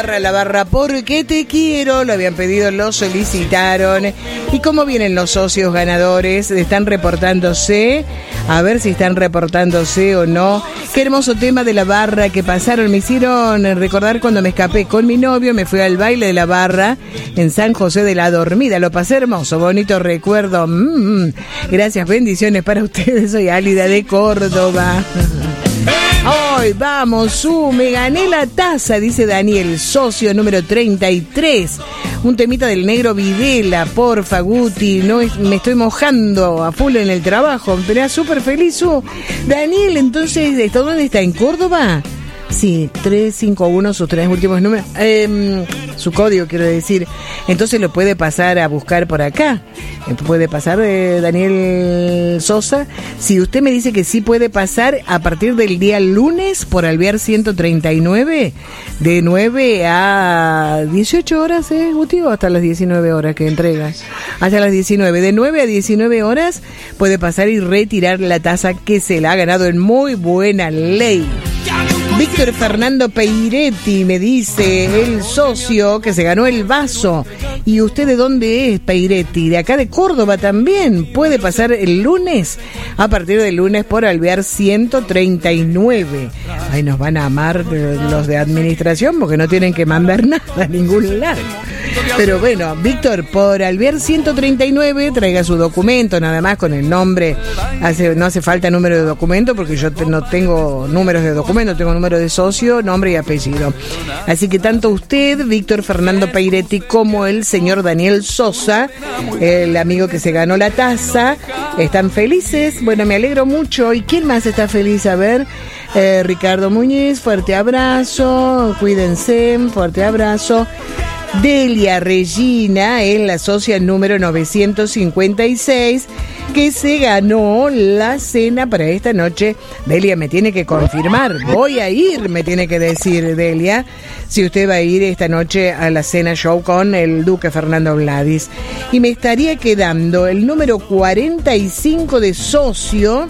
La barra porque te quiero, lo habían pedido, lo solicitaron. ¿Y cómo vienen los socios ganadores? ¿Están reportándose? A ver si están reportándose o no. Qué hermoso tema de la barra que pasaron. Me hicieron recordar cuando me escapé con mi novio, me fui al baile de la barra en San José de la Dormida. Lo pasé hermoso, bonito recuerdo. Gracias, bendiciones para ustedes. Soy Álida de Córdoba. Hoy vamos, me gané la taza, dice Daniel, socio número 33. Un temita del Negro Videla, porfa, Guti, no me estoy mojando a full en el trabajo, pero súper feliz. Daniel, entonces, ¿dónde está? ¿En Córdoba? Sí, 351, sus 3 últimos números, su código quiero decir. Entonces lo puede pasar a buscar por acá. Puede pasar, Daniel Sosa. Si usted me dice que sí puede pasar a partir del día lunes por Alvear 139, de 9 a 18 horas, Guti, o hasta las 19 horas que entrega. Hasta las 19, de 9 a 19 horas puede pasar y retirar la taza que se la ha ganado en muy buena ley. Víctor Fernando Peiretti me dice, el socio que se ganó el vaso. ¿Y usted de dónde es, Peiretti? De acá de Córdoba también. Puede pasar el lunes, a partir del lunes por Alvear 139. Ay, nos van a amar los de administración porque no tienen que mandar nada a ningún lado. Pero bueno, Víctor, por Alvear 139, traiga su documento, nada más con el nombre. No hace falta número de documento porque yo no tengo números de documento, tengo número de socio, nombre y apellido. Así que tanto usted, Víctor Fernando Peiretti, como el señor Daniel Sosa, el amigo que se ganó la taza, están felices. Bueno, me alegro mucho. ¿Y quién más está feliz? A ver, Ricardo Muñiz, fuerte abrazo, cuídense, fuerte abrazo. Delia Regina es la socia número 956 que se ganó la cena para esta noche. Delia me tiene que confirmar, voy a ir, me tiene que decir Delia, si usted va a ir esta noche a la cena show con el Duque Fernando Vladis. Y me estaría quedando el número 45 de socio,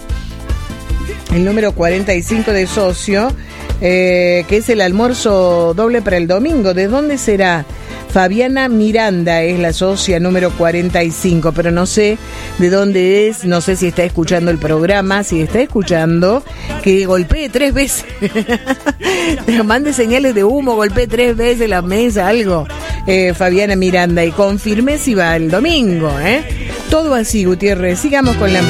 que es el almuerzo doble para el domingo. ¿De dónde será? Fabiana Miranda es la socia número 45, pero no sé de dónde es, no sé si está escuchando el programa. Si está escuchando, que golpee 3 veces. Mande señales de humo, golpee 3 veces la mesa, algo. Fabiana Miranda, y confirme si va el domingo, Todo así, Gutiérrez. Sigamos con la música.